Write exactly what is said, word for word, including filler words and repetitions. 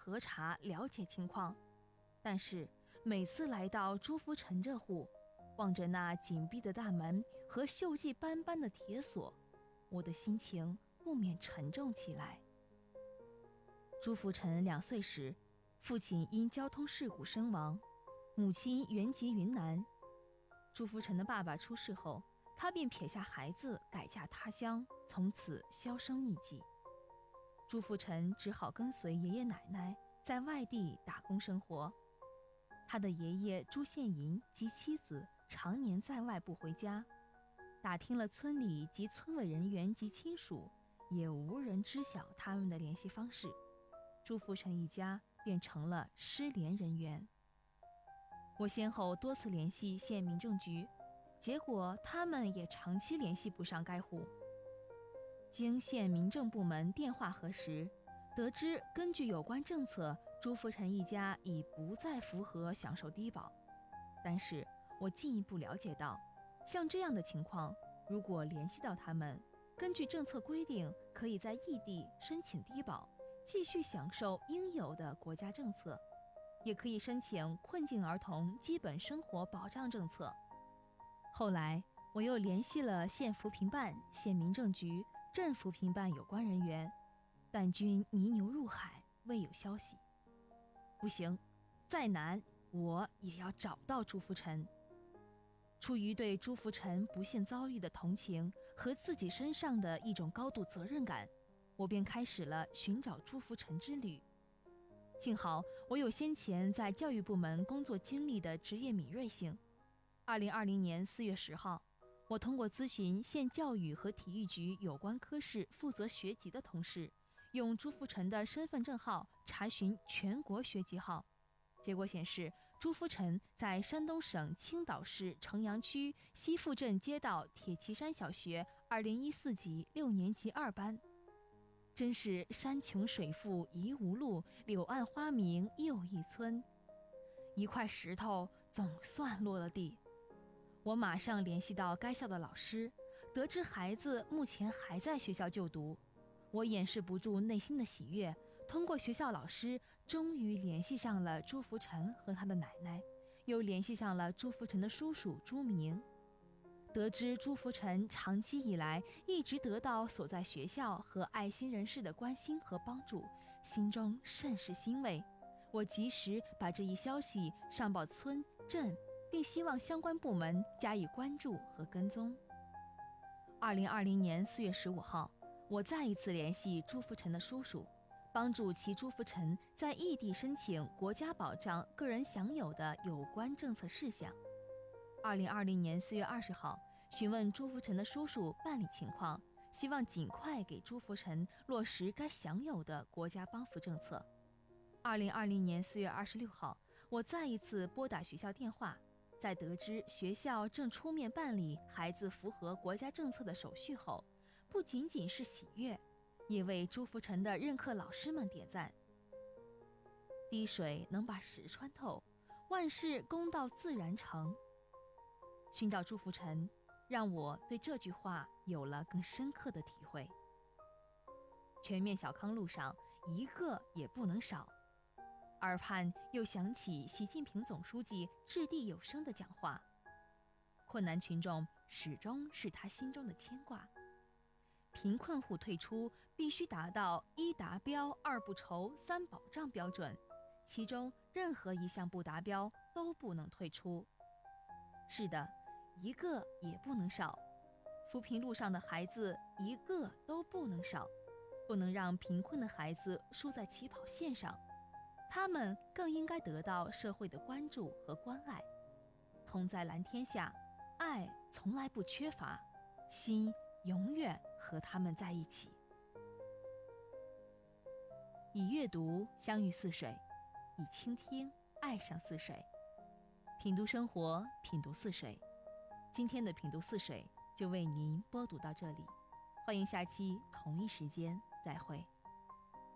核查了解情况。但是每次来到朱福成这户，望着那紧闭的大门和锈迹斑斑的铁锁，我的心情不免沉重起来。朱福成两岁时，父亲因交通事故身亡，母亲原籍云南。朱福成的爸爸出事后，他便撇下孩子改嫁他乡，从此销声匿迹。朱福成只好跟随爷爷奶奶在外地打工生活。他的爷爷朱宪银及妻子常年在外不回家，打听了村里及村委人员及亲属，也无人知晓他们的联系方式。朱福成一家便成了失联人员。我先后多次联系县民政局，结果他们也长期联系不上该户。经县民政部门电话核实，得知根据有关政策，朱福成一家已不再符合享受低保。但是我进一步了解到，像这样的情况，如果联系到他们，根据政策规定，可以在异地申请低保，继续享受应有的国家政策，也可以申请困境儿童基本生活保障政策。后来我又联系了县扶贫办、县民政局、镇扶贫办有关人员，但均泥牛入海，未有消息。不行，再难我也要找到朱福成。出于对朱福成不幸遭遇的同情和自己身上的一种高度责任感，我便开始了寻找朱福成之旅。幸好我有先前在教育部门工作经历的职业敏锐性。二零二零年四月十号，我通过咨询县教育和体育局有关科室负责学籍的同事，用朱福成的身份证号查询全国学籍号，结果显示朱福成在山东省青岛市城阳区西富镇街道铁旗山小学二零一四级六年级二班。真是山穷水复疑无路，柳暗花明又一村。一块石头总算落了地。我马上联系到该校的老师，得知孩子目前还在学校就读。我掩饰不住内心的喜悦，通过学校老师终于联系上了朱福成和他的奶奶，又联系上了朱福成的叔叔朱明。得知朱福成长期以来一直得到所在学校和爱心人士的关心和帮助，心中甚是欣慰。我及时把这一消息上报村镇，并希望相关部门加以关注和跟踪。二零二零年四月十五号，我再一次联系朱福成的叔叔，帮助其朱福成在异地申请国家保障个人享有的有关政策事项。二零二零年四月二十号，询问朱福成的叔叔办理情况，希望尽快给朱福成落实该享有的国家帮扶政策。二零二零年四月二十六号，我再一次拨打学校电话，在得知学校正出面办理孩子符合国家政策的手续后，不仅仅是喜悦，也为朱福成的任课老师们点赞。滴水能把石穿透，万事公道自然成。寻找朱福成，让我对这句话有了更深刻的体会。全面小康路上一个也不能少。耳畔又想起习近平总书记掷地有声的讲话，困难群众始终是他心中的牵挂。贫困户退出必须达到一达标、二不愁、三保障标准，其中任何一项不达标都不能退出。是的，一个也不能少。扶贫路上的孩子一个都不能少，不能让贫困的孩子输在起跑线上。他们更应该得到社会的关注和关爱。同在蓝天下，爱从来不缺乏，心永远和他们在一起。以阅读相遇似水，以倾听爱上似水。品读生活，品读似水。今天的品读似水就为您播读到这里，欢迎下期同一时间再会。